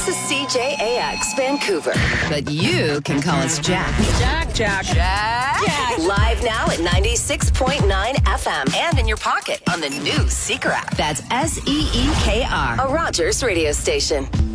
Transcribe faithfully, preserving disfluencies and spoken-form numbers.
This is C J A X Vancouver. But you can call us Jack. Jack, Jack. Jack. Jack. Live now at ninety-six point nine F M and in your pocket on the new Seeker app. That's S E E K R, a Rogers radio station.